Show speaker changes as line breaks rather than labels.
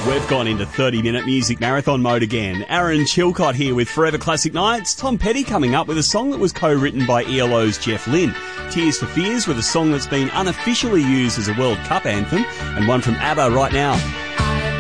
We've gone into 30-minute music marathon mode again. Aaron Chilcott here with Forever Classic Nights. Tom Petty coming up with a song that was co-written by ELO's Jeff Lynne. Tears for Fears with a song that's been unofficially used as a World Cup anthem, and one from ABBA right now.